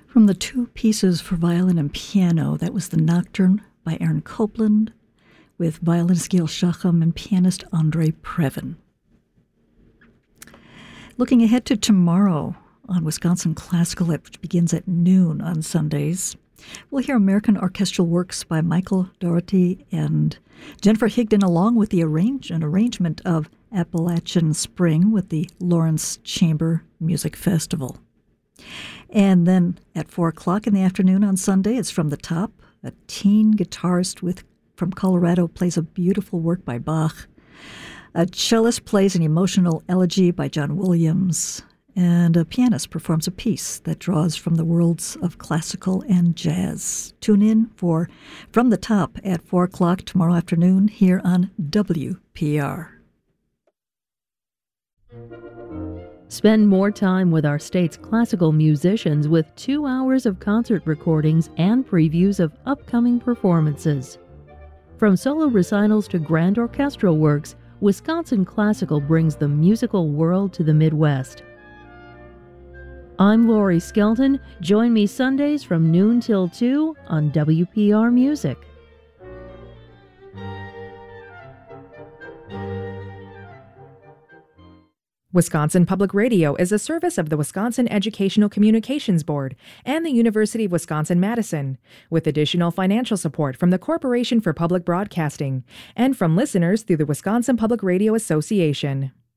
From the two pieces for violin and piano, that was the Nocturne by Aaron Copland with violinist Gil Shacham and pianist Andre Previn. Looking ahead to tomorrow on Wisconsin Classical, which begins at noon on Sundays, we'll hear American orchestral works by Michael Dougherty and Jennifer Higdon, along with an arrangement of Appalachian Spring with the Lawrence Chamber Music Festival. And then at 4 o'clock in the afternoon on Sunday, it's From the Top. A teen guitarist from Colorado plays a beautiful work by Bach. A cellist plays an emotional elegy by John Williams. And a pianist performs a piece that draws from the worlds of classical and jazz. Tune in for From the Top at 4 o'clock tomorrow afternoon here on WPR. Spend more time with our state's classical musicians with 2 hours of concert recordings and previews of upcoming performances. From solo recitals to grand orchestral works, Wisconsin Classical brings the musical world to the Midwest. I'm Lori Skelton. Join me Sundays from noon till 2 on WPR Music. Wisconsin Public Radio is a service of the Wisconsin Educational Communications Board and the University of Wisconsin-Madison, with additional financial support from the Corporation for Public Broadcasting and from listeners through the Wisconsin Public Radio Association.